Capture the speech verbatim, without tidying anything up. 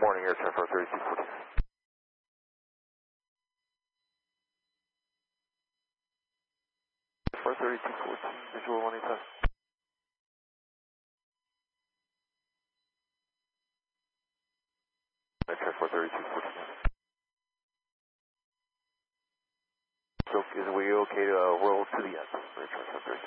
Morning, air traffic four thirty-two fourteen. four thirty-two fourteen, visual one eight seven. Air traffic four thirty-two fourteen. So is we okay to uh, roll to the end? Air traffic four thirty-two.